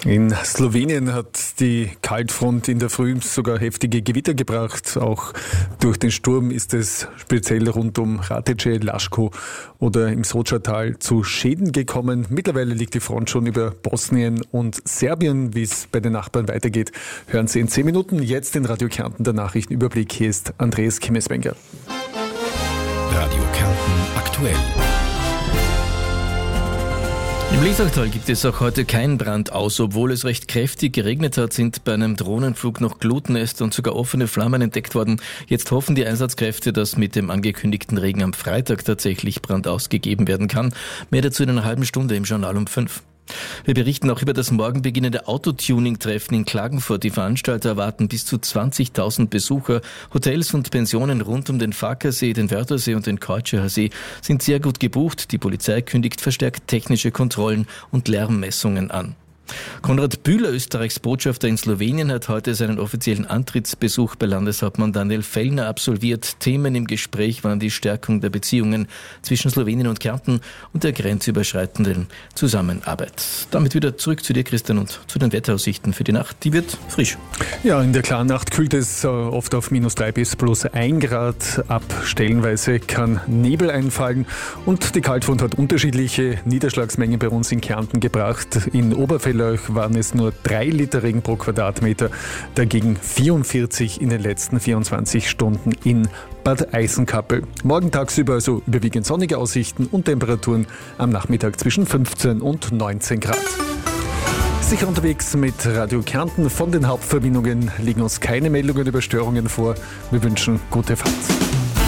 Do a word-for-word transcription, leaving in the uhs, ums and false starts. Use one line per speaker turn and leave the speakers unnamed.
In Slowenien hat die Kaltfront in der Früh sogar heftige Gewitter gebracht. Auch durch den Sturm ist es speziell rund um Ratece, Laško oder im Soča-Tal zu Schäden gekommen. Mittlerweile liegt die Front schon über Bosnien und Serbien. Wie es bei den Nachbarn weitergeht, hören Sie in zehn Minuten. Jetzt in Radio Kärnten der Nachrichtenüberblick. Hier ist Andreas Kimmeswenger.
Radio Kärnten aktuell.
Im Lesachtal gibt es auch heute keinen Brand aus. Obwohl es recht kräftig geregnet hat, sind bei einem Drohnenflug noch Glutnester und sogar offene Flammen entdeckt worden. Jetzt hoffen die Einsatzkräfte, dass mit dem angekündigten Regen am Freitag tatsächlich Brand ausgegeben werden kann. Mehr dazu in einer halben Stunde im Journal um fünf. Wir berichten auch über das morgen beginnende Autotuning-Treffen in Klagenfurt. Die Veranstalter erwarten bis zu zwanzigtausend Besucher. Hotels und Pensionen rund um den Farkasee, den Wörthersee und den Keutscherer See sind sehr gut gebucht. Die Polizei kündigt verstärkt technische Kontrollen und Lärmmessungen an. Konrad Bühler, Österreichs Botschafter in Slowenien, hat heute seinen offiziellen Antrittsbesuch bei Landeshauptmann Daniel Fellner absolviert. Themen im Gespräch waren die Stärkung der Beziehungen zwischen Slowenien und Kärnten und der grenzüberschreitenden Zusammenarbeit. Damit wieder zurück zu dir, Christian, und zu den Wetteraussichten für die Nacht. Die wird frisch.
Ja, in der klaren Nacht kühlt es oft auf minus drei bis plus ein Grad ab. Stellenweise kann Nebel einfallen und die Kaltfront hat unterschiedliche Niederschlagsmengen bei uns in Kärnten gebracht. In Oberfell waren es nur drei Liter Regen pro Quadratmeter, dagegen vierundvierzig in den letzten vierundzwanzig Stunden in Bad Eisenkappel. Morgen tagsüber also überwiegend sonnige Aussichten und Temperaturen am Nachmittag zwischen fünfzehn und neunzehn Grad. Sicher unterwegs mit Radio Kärnten. Von den Hauptverbindungen liegen uns keine Meldungen über Störungen vor. Wir wünschen gute Fahrt.